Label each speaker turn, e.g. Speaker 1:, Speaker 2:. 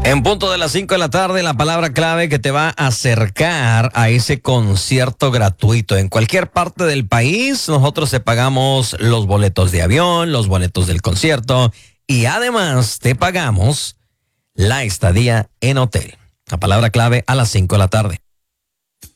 Speaker 1: En punto de las 5 de la tarde, la palabra clave que te va a acercar a ese concierto gratuito. En cualquier parte del país, nosotros te pagamos los boletos de avión, los boletos del concierto y además te pagamos la estadía en hotel. La palabra clave a las 5 de la tarde.